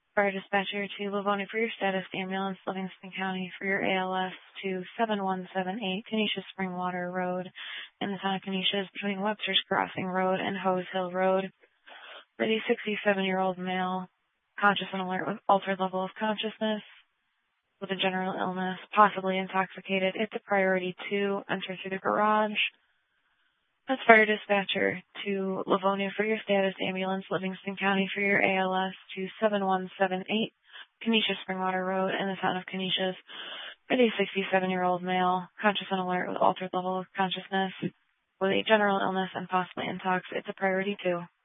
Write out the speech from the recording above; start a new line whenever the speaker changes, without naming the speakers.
Fire dispatcher to Livonia for your status, ambulance, Livingston County for your ALS to 7178 Canisius Springwater Road in the town of Canisius between Webster's Crossing Road and Hose Hill Road for the 67-year-old male, conscious and alert with altered level of consciousness with a general illness, possibly intoxicated. It's a priority 2. Enter through the garage. That's fire dispatcher to Livonia for your status, ambulance, Livingston County for your ALS to 7178 Canisius Springwater Road in the town of Canisius for the 67-year-old male, conscious and alert with altered level of consciousness with a general illness and possibly intox. It's a priority 2.